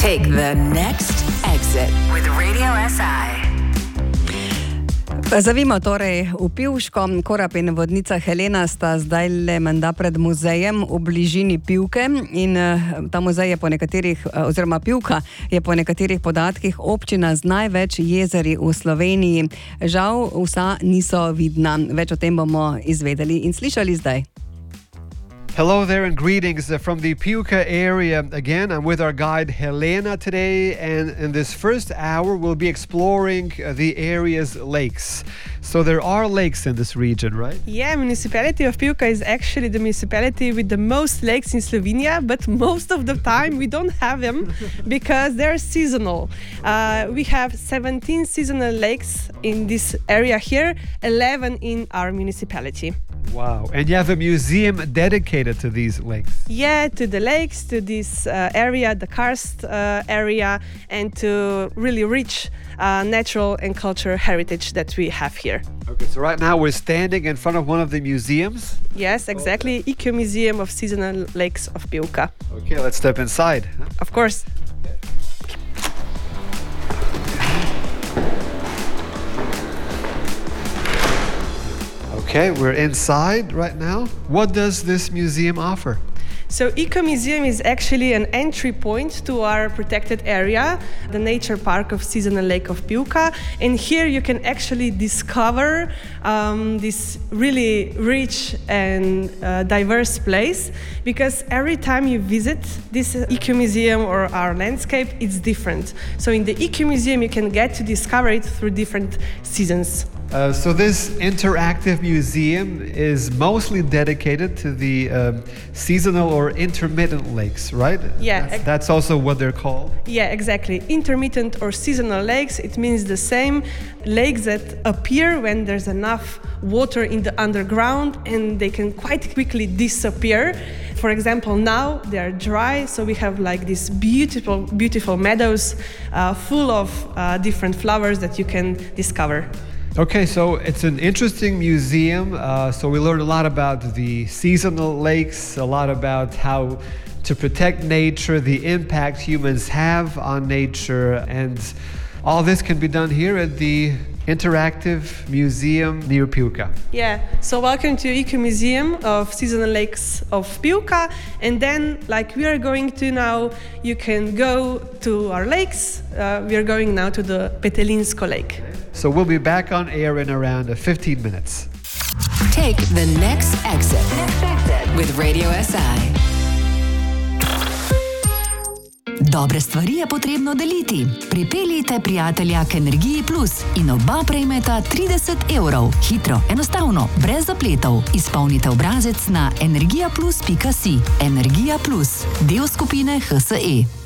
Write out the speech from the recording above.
Take the next exit with Radio SI. Zavimo torej v Pivško. Korab in vodnica Helena sta zdaj le menda pred muzejem v bližini Pivke in ta muzej je po nekaterih, oziroma Pivka je po nekaterih podatkih občina z največ jezeri v Sloveniji. Žal vsa niso vidna. Več o tem bomo izvedeli in slišali zdaj. Hello there and greetings from the Pivka area. Again, I'm with our guide Helena today, and in this first hour we'll be exploring the area's lakes. So there are lakes in this region, right? Yeah, municipality of Pivka is actually the municipality with the most lakes in Slovenia, but most of the time we don't have them because they're seasonal. We have 17 seasonal lakes in this area here, 11 in our municipality. Wow. And you have a museum dedicated to these lakes. Yeah, to the lakes, to this area, the karst area, and to really rich natural and cultural heritage that we have here. Okay, so right now we're standing in front of one of the museums. Yes, exactly. Eco Museum of Seasonal Lakes of Pivka. Okay, let's step inside. Of course. Okay, we're inside right now. What does this museum offer? So Eco Museum is actually an entry point to our protected area, the nature park of Seasonal Lake of Pivka. And here you can actually discover this really rich and diverse place, because every time you visit this Eco Museum or our landscape, it's different. So in the Eco Museum you can get to discover it through different seasons. So this interactive museum is mostly dedicated to the seasonal or intermittent lakes, right? Yeah. That's also what they're called? Yeah, exactly. Intermittent or seasonal lakes, it means the same lakes that appear when there's enough water in the underground and they can quite quickly disappear. For example, now they're dry, so we have like these beautiful, beautiful meadows full of different flowers that you can discover. Okay, so it's an interesting museum. So we learned a lot about the seasonal lakes, a lot about how to protect nature, the impact humans have on nature, and all this can be done here at the Interactive Museum near Pivka. Yeah, so welcome to Eco Museum of Seasonal Lakes of Pivka. And then, like we are going to now, you can go to our lakes. We are going now to the Petelinsko Lake. So we'll be back on air in around 15 minutes. Take the next exit with Radio SI. Dobre stvari je potrebno deliti. Pripeljite prijatelja k Energiji Plus in oba prejmeta 30 €. Hitro, enostavno, brez zapletov. Izpolnite obrazec na energijaplus.si. Energija Plus, del skupine HSE.